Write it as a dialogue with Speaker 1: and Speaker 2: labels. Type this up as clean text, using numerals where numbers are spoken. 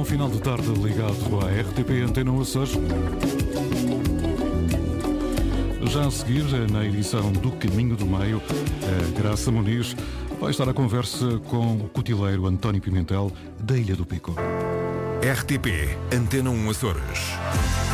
Speaker 1: final de tarde ligado à RTP Antena Açores. Já a seguir, na edição do Caminho do Meio, a Graça Muniz vai estar à conversa com o cutileiro António Pimentel, da Ilha do Pico.
Speaker 2: RTP Antena 1 Açores.